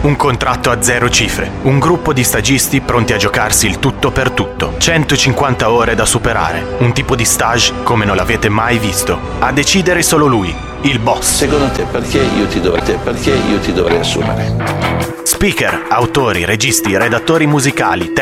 Un contratto a 0 cifre, un gruppo di stagisti pronti a giocarsi il tutto per tutto, 150 ore da superare, un tipo di stage come non l'avete mai visto. A decidere solo lui, il boss. Secondo te perché io ti dovrei assumere? Speaker, autori, registi, redattori musicali,